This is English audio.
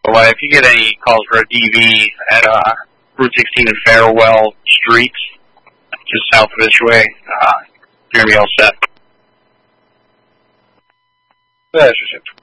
way, if you get any calls for a DV at Route 16 and Farewell Streets, just south of this way, you're going to be all set. That's